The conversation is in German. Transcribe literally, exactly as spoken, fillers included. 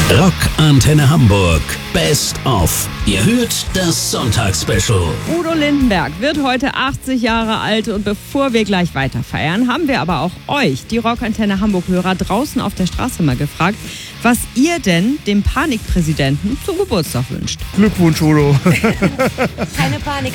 Rock Antenne Hamburg Best of. Ihr hört das Sonntagsspecial. Udo Lindenberg wird heute achtzig Jahre alt und bevor wir gleich weiter feiern, haben wir aber auch euch, die Rock Antenne Hamburg-Hörer, draußen auf der Straße mal gefragt, was ihr denn dem Panikpräsidenten zum Geburtstag wünscht. Glückwunsch, Udo. Keine Panik.